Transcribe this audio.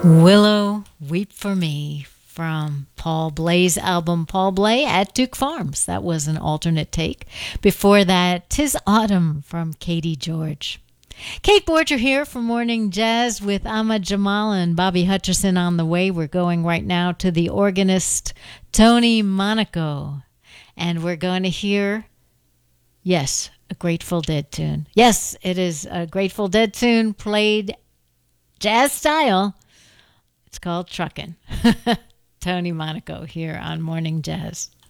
Willow, Weep for Me from Paul Bley's album Paul Bley at Duke Farms. That was an alternate take. Before that, Tis Autumn from Katie George. Kate Borger here for Morning Jazz with Ahmad Jamal and Bobby Hutcherson on the way. We're going right now to the organist Tony Monaco. And we're going to hear, yes, a Grateful Dead tune. Yes, it is a Grateful Dead tune played jazz style. It's called Truckin'. Tony Monaco here on Morning Jazz.